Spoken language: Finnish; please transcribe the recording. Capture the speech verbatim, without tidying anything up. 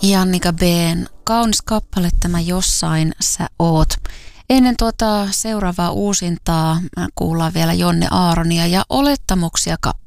Jannika B:n kaunis kappale tämä Jossain sä oot. Ennen tuota seuraavaa uusintaa kuullaan vielä Jonne Aaronia ja Olettamuksia kappale.